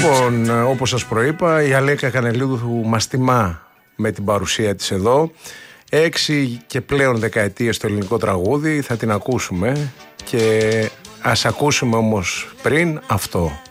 Λοιπόν, όπως σας προείπα, η Αλέκα Κανελίδου μας τιμά με την παρουσία της εδώ. 6 και πλέον δεκαετίες στο ελληνικό τραγούδι, θα την ακούσουμε και ας ακούσουμε όμως πριν αυτό.